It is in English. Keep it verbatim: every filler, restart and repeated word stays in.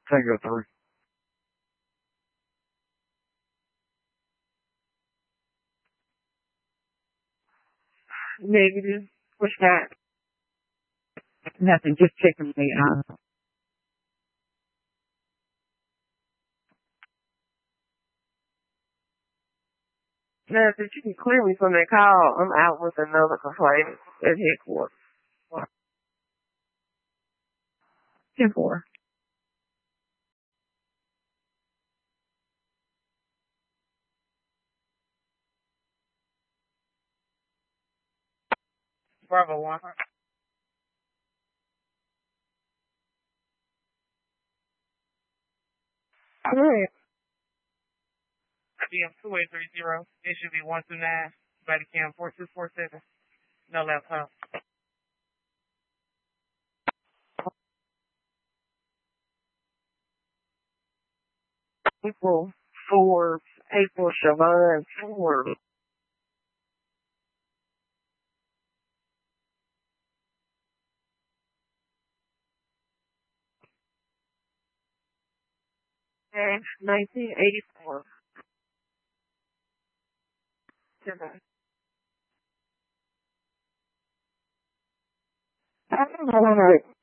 Tango three. Negative. What's that? Nothing, just checking me out. Now, if you can clear me from that call, I'm out with another complaint at headquarters. ten four. Bravo one. All right. B M two eight three zero. It should be one two nine. Body cam four two four seven. No laptop. April Forbes. April Siobhan Forbes. nineteen eighty-four. I don't know.